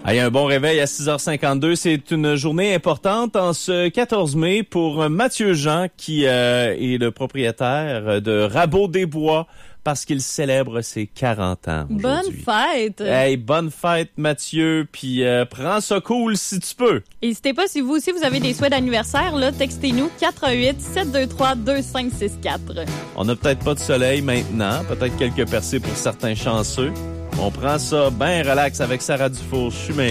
Allez, un bon réveil à 6h52. C'est une journée importante en ce 14 mai pour Mathieu Jean qui est le propriétaire de Rabot des Bois parce qu'il célèbre ses 40 ans aujourd'hui. Bonne fête! Hey, bonne fête Mathieu, puis prends ça cool si tu peux. N'hésitez pas, si vous aussi vous avez des souhaits d'anniversaire, là, textez-nous 418-723-2564. On n'a peut-être pas de soleil maintenant, peut-être quelques percées pour certains chanceux. On prend ça bien relax avec Sarah Dufour. Je suis